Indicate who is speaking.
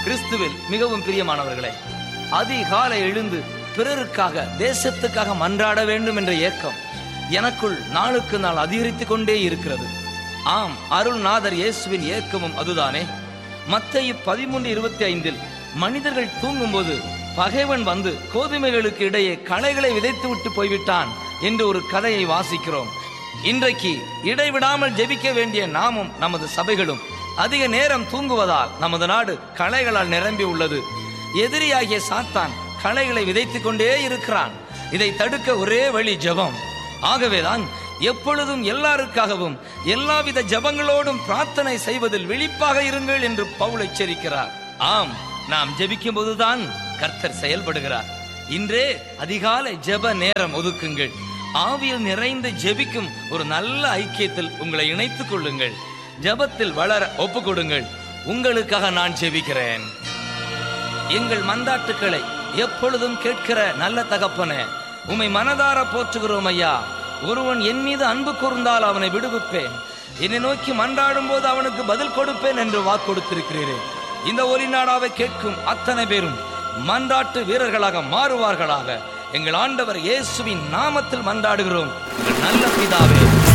Speaker 1: கிறிஸ்துவில் மிகவும் பிரியமானவர்களே, அதிகாலை எழுந்து பிறருக்காக, தேசத்துக்காக மன்றாட வேண்டும் என்ற ஏக்கம் எனக்குள் நாளுக்கு நாள் அதிகரித்துக் கொண்டே இருக்கிறது. ஆம், அருள்நாதர் இயேசுவின் ஏக்கமும் அதுதானே. மத்தேயு 13:25 மனிதர்கள் தூங்கும்போது பகைவன் வந்து கோதுமைகளுக்கு இடையே களைகளை விதைத்து விட்டு போய்விட்டான் என்று ஒரு கதையை வாசிக்கிறோம். இன்றைக்கு இடைவிடாமல் ஜெபிக்க வேண்டிய நாமும் நமது சபைகளும் அதிக நேரம் தூங்குவதால் நமது நாடு களைகளால் நிரம்பி உள்ளது. எதிரியாகிய சாத்தான் களைகளை விதைத்துக் கொண்டே இருக்கிறான். இதை தடுக்க ஒரே வழி ஜெபம். ஆகவேதான் எப்பொழுதும் எல்லாருக்காகவும் எல்லாவித ஜெபங்களோடும் பிரார்த்தனை செய்வதில் விழிப்பாக இருங்கள் என்று பவுல் எச்சரிக்கிறார். ஆம், நாம் ஜெபிக்கும் போதுதான் கர்த்தர் செயல்படுகிறார். இன்றே அதிகாலை ஜெப நேரம் ஒதுக்குங்கள். ஆவியில் நிறைந்து ஜெபிக்கும் ஒரு நல்ல ஐக்கியத்தில் உங்களை இணைத்துக் கொள்ளுங்கள். ஜெபத்தில் வளர ஒப்பு கொடுங்கள். உங்களுக்காக நான் ஜெபிக்கிறேன். எங்கள் மன்றாட்டுக்களை எப்பொழுதும் கேட்கிற நல்ல தகப்பனே, உம்மை மனதார போற்றுகிறோம் ஐயா. ஒருவன் என் மீது அன்பு கூர்ந்தால் அவனை விடுவிப்பேன், என்னை நோக்கி மன்றாடும் போது அவனுக்கு பதில் கொடுப்பேன் என்று வாக்கு கொடுத்திருக்கிறீரே. இந்த ஒலி நாடாவை கேட்கும் அத்தனை பேரும் மன்றாட்டு வீரர்களாக மாறுவார்களாக. எங்கள் ஆண்டவர் இயேசுவின் நாமத்தில் மன்றாடுகிறோம், நல்ல பிதாவே.